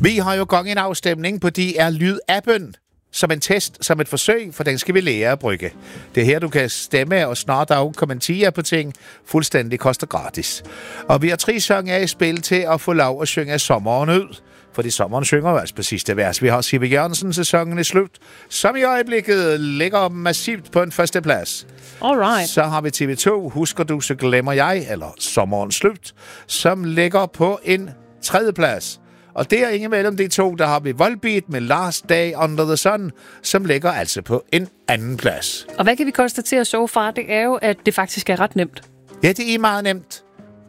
Vi har jo gang i en afstemning på DR Lyd-appen. Som en test, som et forsøg, for den skal vi lære at brygge. Det er her, du kan stemme og snart af kommentere på ting. Fuldstændig koster gratis. Og vi har 3 sange i spil til at få lov at synge sommeren ud. Fordi sommeren synger jo altså på sidste vers. Vi har Sive Jørgensen, sæsonen er slut, som i øjeblikket ligger massivt på en første plads. Alright. Så har vi TV2, Husker du, så glemmer jeg, eller Sommeren slut, som ligger på en 3. plads. Og der imellem de 2, der har vi Volbeat med Last Day Under the Sun, som ligger altså på en 2. plads. Og hvad kan vi konstatere så far? Det er jo, at det faktisk er ret nemt. Ja, det er meget nemt.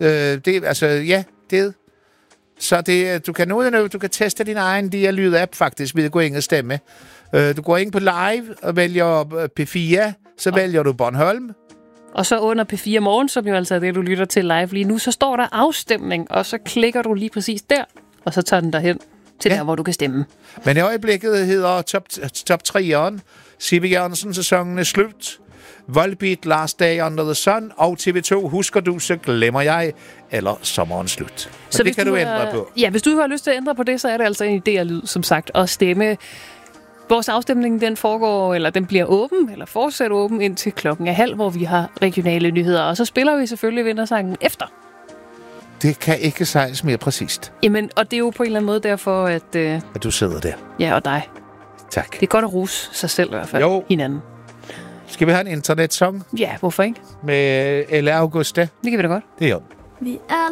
Så du kan du kan teste din egen DR-lyd-app faktisk ved at gå ind og stemme. Du går ind på live og vælger P4, så vælger du Bornholm. Og så under P4 Morgen, som jo altså er det, du lytter til live lige nu, så står der afstemning, og så klikker du lige præcis der, og så tager den derhen til der, hvor du kan stemme. Men i øjeblikket hedder top 3'eren Sive Jørgensen, sæsonen er slut, Volbeat, Last Day Under the Sun, og TV2, Husker du, så glemmer jeg, eller Sommeren slut. Så det kan du ændre på. Ja, hvis du har lyst til at ændre på det, så er det altså en idé at lyd, som sagt, at stemme. Vores afstemning, den bliver åben, eller fortsat åben, indtil 12:30, hvor vi har regionale nyheder. Og så spiller vi selvfølgelig vintersangen efter. Det kan ikke siges mere præcist. Jamen, og det er jo på en eller anden måde derfor, at du sidder der. Ja, og dig. Tak. Det er godt at rose sig selv i hvert fald. Jo. Hinanden. Skal vi have en internetsong? Ja, hvorfor ikke? Med L. Auguste? Det kan vi da godt. Det er jo. Vi er